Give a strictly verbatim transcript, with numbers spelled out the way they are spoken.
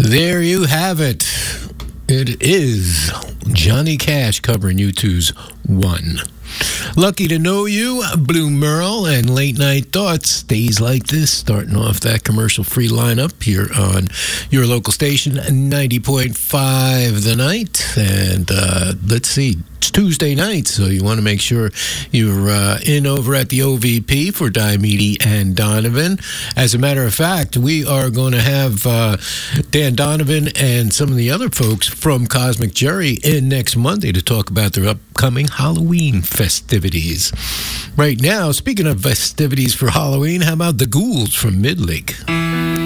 There you have it. It is Johnny Cash covering U two's One. Lucky to know you, Blue Merle, and Late Night Thoughts. Days like this, starting off that commercial-free lineup here on your local station, ninety point five The Night. And uh, let's see, it's Tuesday night, so you want to make sure you're uh, in over at the O V P for Diomede and Donovan. As a matter of fact, we are going to have uh, Dan Donovan and some of the other folks from Cosmic Jerry in next Monday to talk about their upcoming Halloween festivities. Right now, speaking of festivities for Halloween, how about the Ghouls from Midlake?